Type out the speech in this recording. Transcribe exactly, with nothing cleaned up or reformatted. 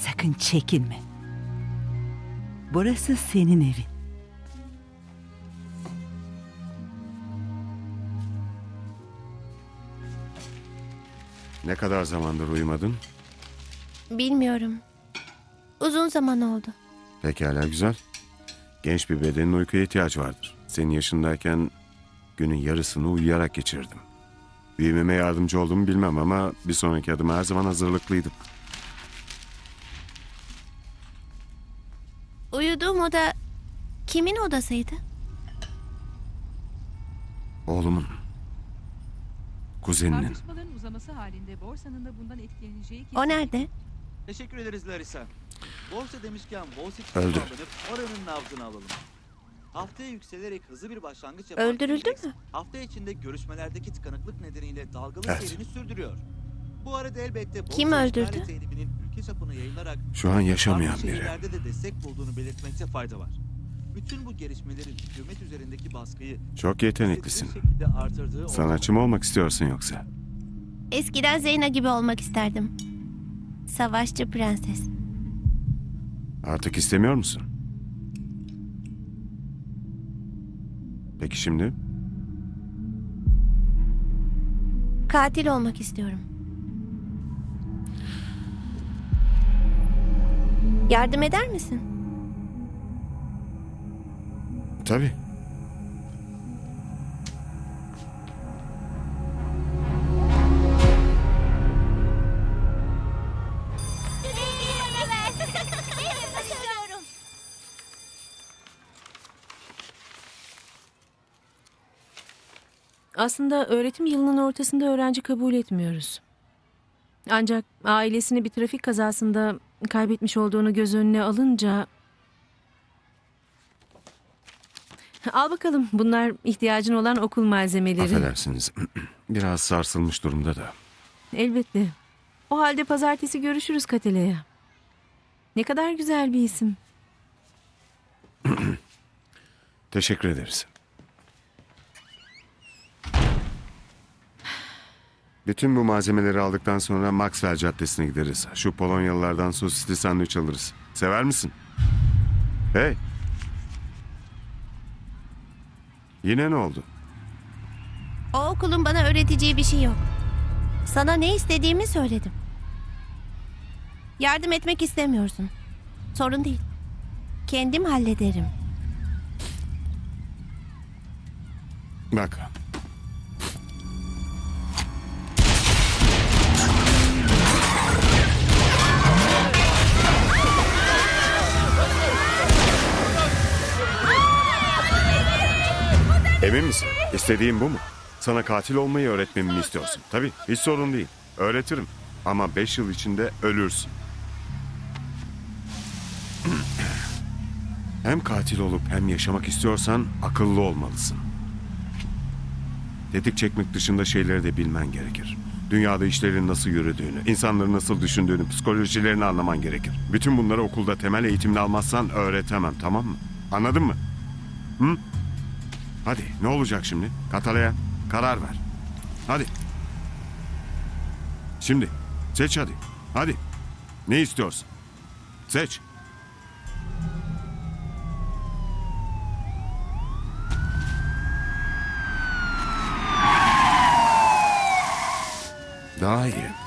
Sakın çekinme. Burası senin evin. Ne kadar zamandır uyumadın? Bilmiyorum. Uzun zaman oldu. Pekala, güzel. Genç bir bedenin uykuya ihtiyacı vardır. Senin yaşındayken günün yarısını uyuyarak geçirdim. Büyümeme yardımcı olduğumu bilmem ama bir sonraki adıma her zaman hazırlıklıydım. Uyuduğum oda kimin odasıydı? Oğlumun. Kuzeninin. Tartışmaların uzaması halinde borsanın da bundan etkileneceği kesin. O nerede? Teşekkür ederiz Larissa. Borsa demişken Wall Street'e Öldü. bağlanıp oranın nabzını alalım. Haftaya yükselerek hızlı bir başlangıç yapan Öldürüldü endeks, mü? hafta içinde görüşmelerdeki tıkanıklık nedeniyle dalgalı Evet. seyrini sürdürüyor. Bu arada elbette borsa Kim öldürdü? işgali tehdidinin ülke çapını yayılarak Şu an yaşamayan farklı biri. şehirlerde de destek bulduğunu belirtmekte fayda var. Bütün bu gelişmelerin hükümet üzerindeki baskıyı Çok yeteneklisin. bir şekilde artırdığı Sanatçı mı olmak istiyorsun yoksa? Eskiden Zeyna gibi olmak isterdim. Savaşçı prenses. Artık istemiyor musun? Peki şimdi? Katil olmak istiyorum. Yardım eder misin? Tabii. Aslında öğretim yılının ortasında öğrenci kabul etmiyoruz. Ancak ailesini bir trafik kazasında kaybetmiş olduğunu göz önüne alınca... Al bakalım, bunlar ihtiyacın olan okul malzemeleri. Affedersiniz. Biraz sarsılmış durumda da. Elbette. O halde pazartesi görüşürüz Kataleya. Ne kadar güzel bir isim. Teşekkür ederiz. Bütün bu malzemeleri aldıktan sonra Maxwell Caddesi'ne gideriz. Şu Polonyalılardan sosisli sandviç alırız. Sever misin? Hey! Yine ne oldu? O okulun bana öğreteceği bir şey yok. Sana ne istediğimi söyledim. Yardım etmek istemiyorsun. Sorun değil. Kendim hallederim. Bak. Emin misin? İstediğin bu mu? Sana katil olmayı öğretmemi mi istiyorsun? Tabii, hiç sorun değil. Öğretirim. Ama beş yıl içinde ölürsün. Hem katil olup hem yaşamak istiyorsan akıllı olmalısın. Tetik çekmek dışında şeyleri de bilmen gerekir. Dünyada işlerin nasıl yürüdüğünü, insanların nasıl düşündüğünü, psikolojilerini anlaman gerekir. Bütün bunları okulda temel eğitimini almazsan öğretemem, tamam mı? Anladın mı? Hı? Hadi, ne olacak şimdi? Kataleya, karar ver. Hadi. Şimdi, seç hadi. Hadi. Ne istiyorsun? Seç. Daha iyi.